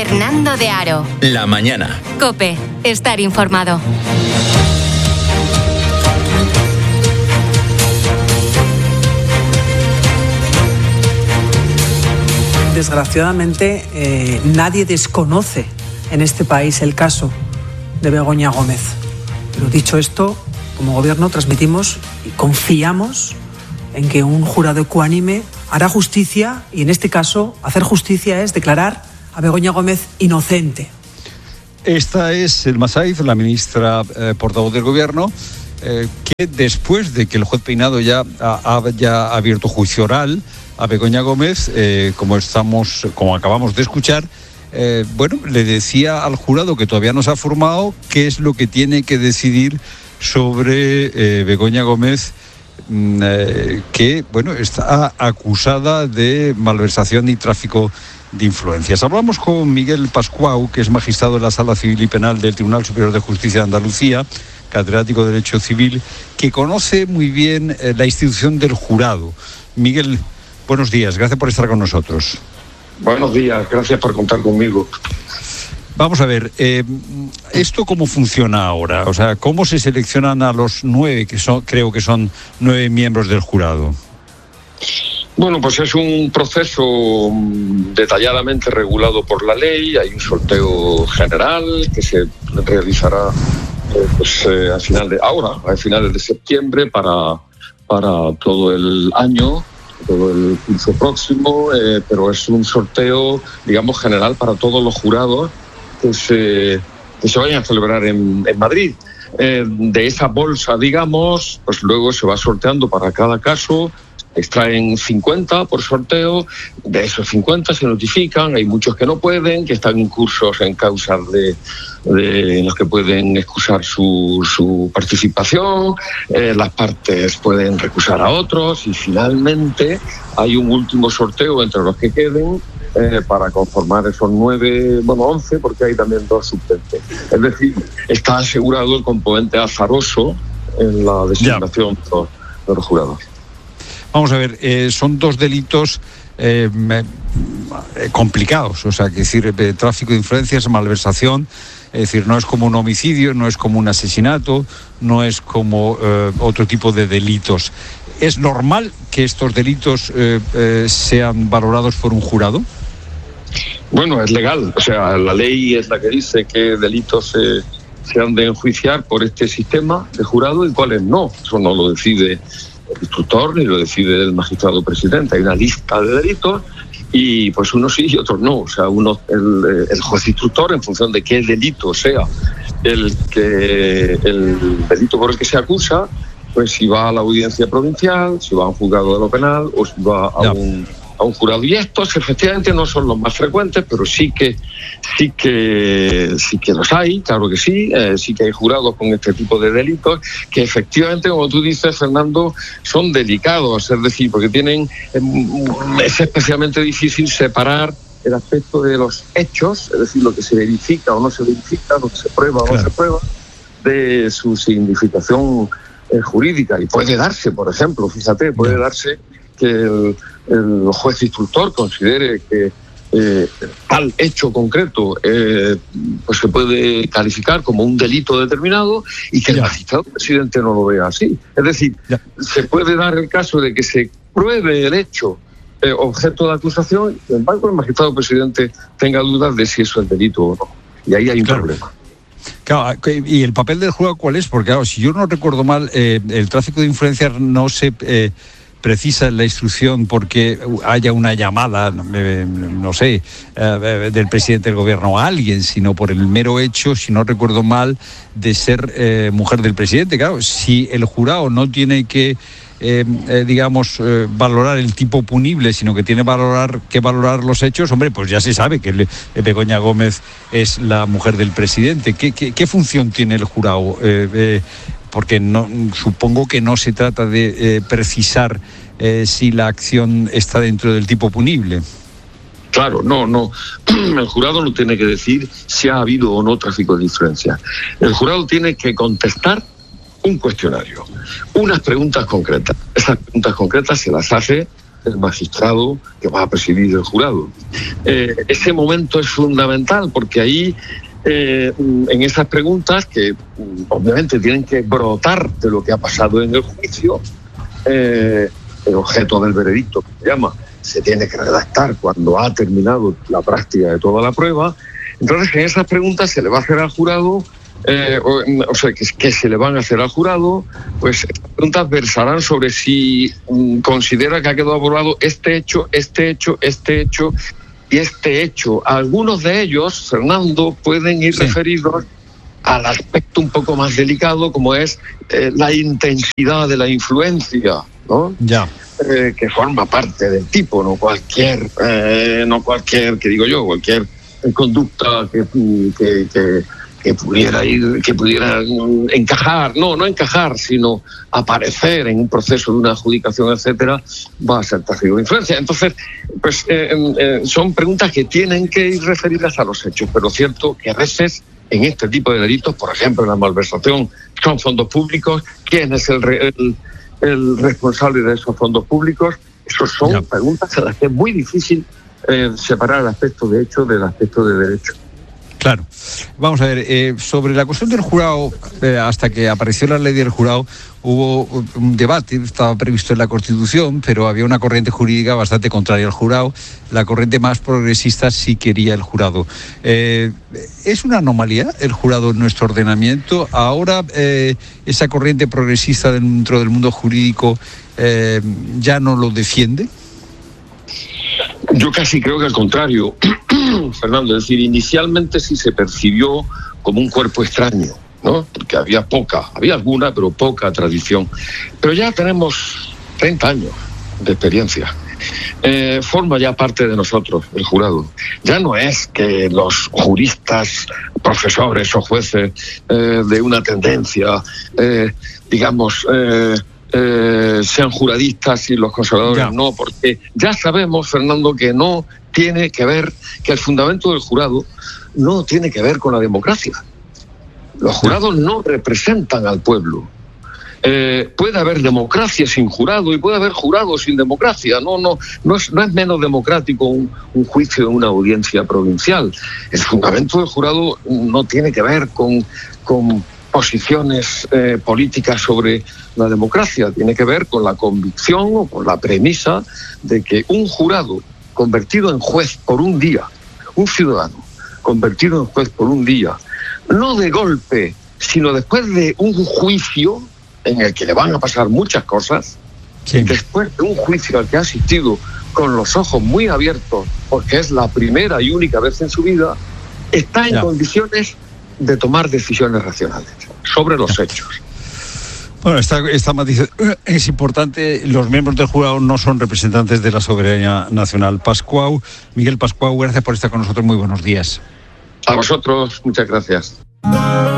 Fernando de Aro. La mañana. COPE. Estar informado. Desgraciadamente, nadie desconoce en este país el caso de Begoña Gómez. Pero dicho esto, como gobierno transmitimos y confiamos en que un jurado ecuánime hará justicia, y en este caso hacer justicia es declarar a Begoña Gómez inocente. Esta es Selma Saiz, la ministra portavoz del Gobierno, que después de que el juez Peinado ya ha abierto juicio oral a Begoña Gómez, como acabamos de escuchar, le decía al jurado, que todavía no se ha formado, qué es lo que tiene que decidir sobre Begoña Gómez, que está acusada de malversación y tráfico de influencias. Hablamos con Miguel Pascual, que es magistrado de la Sala Civil y Penal del Tribunal Superior de Justicia de Andalucía, catedrático de Derecho Civil, que conoce muy bien la institución del jurado. Miguel, buenos días, gracias por estar con nosotros. Buenos días, gracias por contar conmigo. Vamos a ver, ¿esto cómo funciona ahora? O sea, ¿cómo se seleccionan a los 9, creo que son 9 miembros del jurado? Bueno, pues es un proceso detalladamente regulado por la ley. Hay un sorteo general que se realizará a finales de septiembre para todo el año, todo el curso próximo, pero es un sorteo, digamos, general para todos los jurados que se vayan a celebrar en Madrid. De esa bolsa, digamos, pues luego se va sorteando para cada caso. Extraen 50 por sorteo, de esos 50 se notifican, hay muchos que no pueden, que están incursos en causas en los que pueden excusar su participación, las partes pueden recusar a otros y finalmente hay un último sorteo entre los que queden para conformar esos 11, porque hay también 2 suplentes. Es decir, está asegurado el componente azaroso en la designación de los jurados. Vamos a ver, son 2 delitos complicados, o sea, que decir, tráfico de influencias, malversación, es decir, no es como un homicidio, no es como un asesinato, no es como otro tipo de delitos. ¿Es normal que estos delitos sean valorados por un jurado? Bueno, es legal, o sea, la ley es la que dice qué delitos se han de enjuiciar por este sistema de jurado y cuáles no. Eso no lo decide el instructor ni lo decide el magistrado presidente. Hay una lista de delitos y pues unos sí y otros no. O sea, el juez instructor, en función de qué delito sea el delito por el que se acusa, pues si va a la audiencia provincial, si va a un juzgado de lo penal o si va a un jurado. Y estos efectivamente no son los más frecuentes, pero sí que los hay, claro que sí. Sí que hay jurados con este tipo de delitos que efectivamente, como tú dices, Fernando, son delicados, es decir, porque es especialmente difícil separar el aspecto de los hechos, es decir, lo que se verifica o no se verifica, lo que se prueba o no se prueba, de su significación jurídica. Y puede darse, por ejemplo, darse que el juez instructor considere que tal hecho concreto pues se puede calificar como un delito determinado y que el magistrado presidente no lo vea así. Es decir, se puede dar el caso de que se pruebe el hecho objeto de acusación y sin embargo el magistrado presidente tenga dudas de si eso es delito o no. Y ahí hay un problema. Claro, ¿y el papel del jurado cuál es? Porque claro, si yo no recuerdo mal, el tráfico de influencias no se precisa en la instrucción porque haya una llamada, del presidente del gobierno a alguien, sino por el mero hecho, si no recuerdo mal, de ser mujer del presidente. Claro, si el jurado no tiene que valorar el tipo punible, sino que tiene que valorar los hechos, hombre, pues ya se sabe que Begoña Gómez es la mujer del presidente. ¿Qué función tiene el jurado? Porque supongo que no se trata de precisar si la acción está dentro del tipo punible. Claro, no. El jurado no tiene que decir si ha habido o no tráfico de influencia. El jurado tiene que contestar un cuestionario, unas preguntas concretas. Esas preguntas concretas se las hace el magistrado que va a presidir el jurado. Ese momento es fundamental porque ahí, en esas preguntas que obviamente tienen que brotar de lo que ha pasado en el juicio, el objeto del veredicto, que se llama, se tiene que redactar cuando ha terminado la práctica de toda la prueba. Entonces, en esas preguntas se le va a hacer al jurado, que se le van a hacer al jurado, pues estas preguntas versarán sobre si considera que ha quedado aprobado este hecho y este hecho. Algunos de ellos, Fernando, pueden ir referidos al aspecto un poco más delicado, como es la intensidad de la influencia, ¿no? Ya. Que forma parte del tipo, no cualquier conducta que pudiera encajar, no encajar, sino aparecer en un proceso de una adjudicación, etcétera, va a ser tráfico de influencia. Entonces, pues son preguntas que tienen que ir referidas a los hechos, pero cierto que a veces en este tipo de delitos, por ejemplo, en la malversación, son fondos públicos. ¿Quién es el responsable de esos fondos públicos? Esas son preguntas en las que es muy difícil separar el aspecto de hecho del aspecto de derecho. Claro. Vamos a ver, sobre la cuestión del jurado, hasta que apareció la ley del jurado, hubo un debate, estaba previsto en la Constitución, pero había una corriente jurídica bastante contraria al jurado. La corriente más progresista sí quería el jurado. ¿Es una anomalía el jurado en nuestro ordenamiento? Ahora, esa corriente progresista dentro del mundo jurídico ya no lo defiende. Yo casi creo que al contrario, Fernando. Es decir, inicialmente sí se percibió como un cuerpo extraño, ¿no? Porque había alguna, pero poca tradición. Pero ya tenemos 30 años de experiencia. Forma ya parte de nosotros, el jurado. Ya no es que los juristas, profesores o jueces de una tendencia, sean juradistas y los conservadores no, porque ya sabemos, Fernando, que no tiene que ver, que el fundamento del jurado no tiene que ver con la democracia. Los jurados no representan al pueblo. Puede haber democracia sin jurado y puede haber jurado sin democracia. No es menos democrático un juicio en una audiencia provincial. El fundamento del jurado no tiene que ver con posiciones políticas sobre la democracia, tiene que ver con la convicción o con la premisa de que un jurado convertido en juez por un día, un ciudadano convertido en juez por un día, no de golpe, sino después de un juicio en el que le van a pasar muchas cosas, después de un juicio al que ha asistido con los ojos muy abiertos, porque es la primera y única vez en su vida, está en condiciones de tomar decisiones racionales sobre los hechos. Bueno, esta matiz es importante. Los miembros del jurado no son representantes de la soberanía nacional. Miguel Pascual, gracias por estar con nosotros. Muy buenos días. A vosotros, muchas gracias.